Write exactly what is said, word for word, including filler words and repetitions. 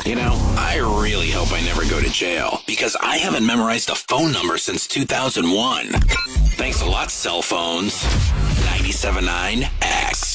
You know, I really hope I never go to jail because I haven't memorized a phone number since two thousand one. Thanks a lot, cell phones. ninety-seven point nine X.